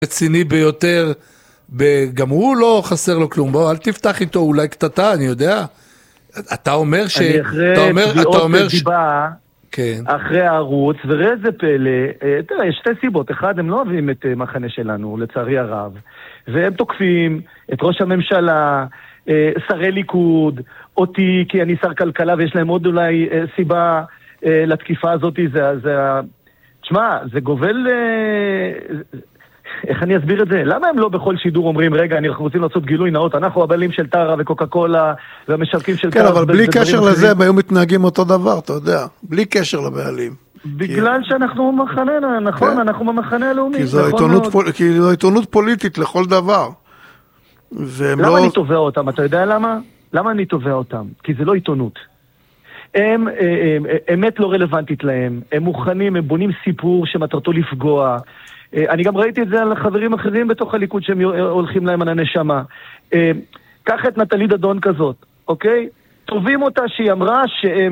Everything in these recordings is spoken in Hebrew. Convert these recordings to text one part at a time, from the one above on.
רציני ביותר, גם הוא לא חסר לו כלום, בוא, אל תפתח איתו אולי קטטה, אני יודע. אתה אומר ש... אני אחרי תביעות בדיבה, כן. אחרי הערוץ, וראה זה פלא, תראה, יש שתי סיבות. אחד, הם לא אוהבים את מחנה שלנו, לצערי הרב, והם תוקפים את ראש הממשלה, שרי ליכוד, אותי, כי אני שר כלכלה, ויש להם עוד אולי סיבה לתקיפה הזאת, תשמע, זה גובל... איך אני אסביר את זה? למה הם לא בכל שידור אומרים, רגע, אנחנו רוצים לעשות גילוי נאות, אנחנו הבעלים של טרה וקוקה קולה והמשרקים של טרה. כן, אבל בלי קשר לזה הם היו מתנהגים אותו דבר, אתה יודע, בלי קשר לבעלים. בגלל שאנחנו במחנה, נכון, אנחנו במחנה הלאומי. כי זו עיתונות פוליטית לכל דבר. למה אני תובע אותם? אתה יודע למה? למה אני תובע אותם? כי זה לא עיתונות. הם אמת לא רלוונטית להם, הם מוכנים, הם בונים סיפור שמטרתו לפגוע. אני גם ראיתי את זה על חברים אחרים בתוך הליכוד שהם הולכים להם על הנשמה. קח את נטלי דדון כזאת, אוקיי? טובים אותה שהיא אמרה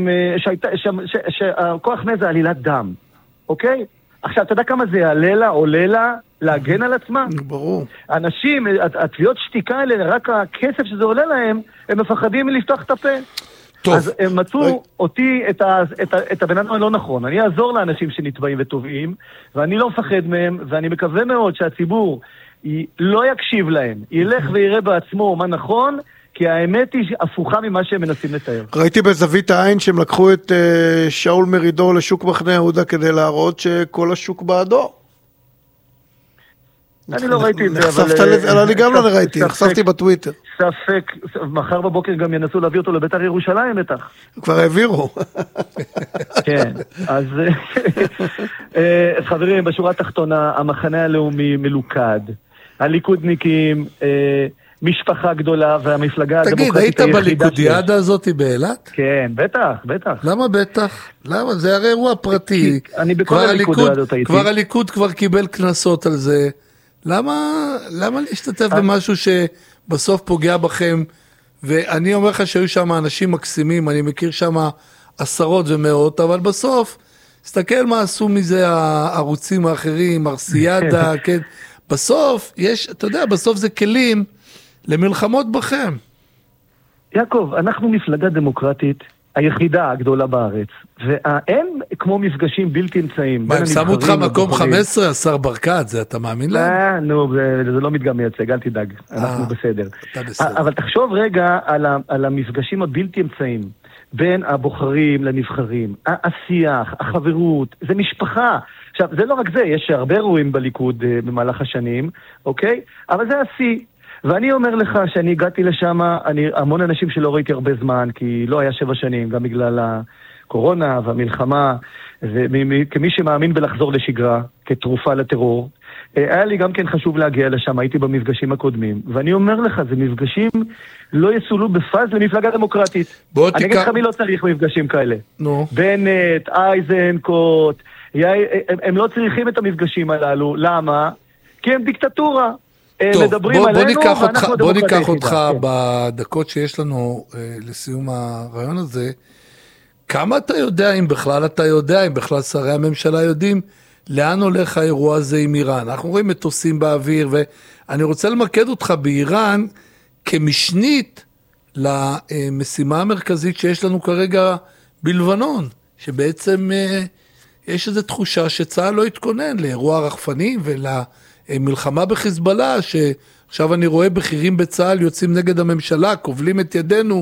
שהכוח מזה עלילת דם, אוקיי? עכשיו, אתה יודע כמה זה יעלה לה, עולה לה, להגן על עצמה? ברור. אנשים, התביעות שתיקה האלה, רק הכסף שזה עולה להם, הם מפחדים מלפתוח את הפה. טוב. אז הם מצאו אותי את הבן אדם הלא נכון. אני אעזור לאנשים שנתבעים וטובעים, ואני לא מפחד מהם, ואני מקווה מאוד שהציבור לא יקשיב להם, ילך ויראה בעצמו מה נכון, כי האמת היא הפוכה ממה שהם מנסים לתאר. ראיתי בזווית העין שהם לקחו את שאול מרידור לשוק מחנה יהודה כדי להראות שכל השוק בעדו. אני לא ראיתי את זה, אבל... אני גם לא ראיתי, נחשפתי בטוויטר. ספק, מחר בבוקר גם ינסו להביא אותו לביתר ירושלים בטח. כבר העבירו. כן, אז חברים, בשורה התחתונה, המחנה הלאומי מלוכד, הליכודניקים, משפחה גדולה, והמפלגה הדמוקרטית היחידה... תגיד, היית בליכודיאדה הזאת באילת? כן, בטח, בטח. למה בטח? למה? זה הרי אירוע פרטי. אני בכל הליכודיאדות הייתי. כבר הליכוד כבר קיבל כנסות על זה. למה להשתתף במשהו שבסוף פוגע בכם? ואני אומר לך שהיו שם אנשים מקסימים, אני מכיר שם עשרות ומאות, אבל בסוף, תסתכל מה עשו מזה הערוצים האחרים, ארסיאדה, כן? בסוף, אתה יודע, בסוף זה כלים למלחמות בכם. יעקב, אנחנו מפלגה דמוקרטית, היחידה הגדולה בארץ, ואין כמו מפגשים בלתי אמצעים. מה, הם שמו אותך מקום 15, השר ברקת, זה אתה מאמין להם? נו, זה לא מדגם מייצג, אל תדאג, אנחנו בסדר. אבל תחשוב רגע על המפגשים הבלתי אמצעים, בין הבוחרים לנבחרים, השיח, החברות, זה משפחה. עכשיו, זה לא רק זה, יש הרבה אירועים בליכוד במהלך השנים, אוקיי? אבל זה השיא. ואני אומר לך שאני הגעתי לשם, המון אנשים שלא ראיתי הרבה זמן, כי לא היה 7 שנים, גם בגלל הקורונה והמלחמה, וכמי שמאמין בלחזור לשגרה, כתרופה לטרור, היה לי גם כן חשוב להגיע לשם, הייתי במפגשים הקודמים, ואני אומר לך, זה מפגשים לא יסולו בפאז למפלגה דמוקרטית. אני אגיד לך מי לא צריך מפגשים כאלה. בנט, אייזנקוט, הם לא צריכים את המפגשים הללו, למה? כי הם דיקטטורה. טוב, בוא ניקח אותך בדקות שיש לנו לסיום הרעיון הזה, כמה אתה יודע, אם בכלל אתה יודע, אם בכלל שרי הממשלה יודעים, לאן הולך האירוע הזה עם איראן? אנחנו רואים מטוסים באוויר, ואני רוצה למקד אותך באיראן כמשנית למשימה המרכזית שיש לנו כרגע בלבנון, שבעצם יש איזו תחושה שצה"ל לא התכונן לאירוע רחפני מלחמה בחיזבאללה, שעכשיו אני רואה בכירים בצה"ל יוצאים נגד הממשלה, כובלים את ידינו,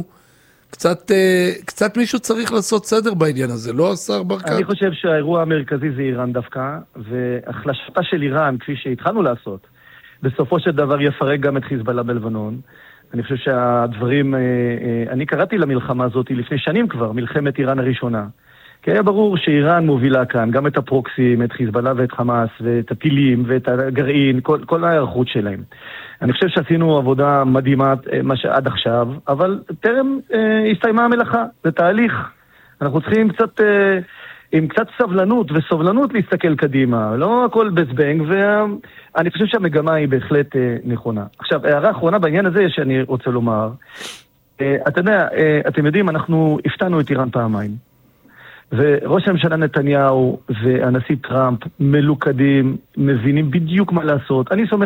קצת מישהו צריך לעשות סדר בעניין הזה, לא השר ברקת? אני חושב שהאירוע המרכזי זה איראן דווקא, והחלשתה של איראן, כפי שהתחלנו לעשות, בסופו של דבר יפרק גם את חיזבאללה בלבנון. אני חושב שהדברים, אני קראתי למלחמה הזאת לפני שנים כבר, מלחמת איראן הראשונה. כי היה ברור שאיראן מובילה כאן גם את הפרוקסים, את חיזבאללה ואת חמאס, ואת הטילים ואת הגרעין, כל ההיערכות שלהם. אני חושב שעשינו עבודה מדהימה עד עכשיו, אבל טרם הסתיימה המלאכה, זה תהליך. אנחנו צריכים עם קצת סבלנות וסובלנות להסתכל קדימה, לא הכל בזבנג, ואני חושב שהמגמה היא בהחלט נכונה. עכשיו, הערה האחרונה בעניין הזה שאני רוצה לומר, אתם יודעים, אנחנו הפתענו את איראן פעמיים. וראש הממשלה נתניהו והנשיא טראמפ מלוכדים, מבינים בדיוק מה לעשות. אני סומך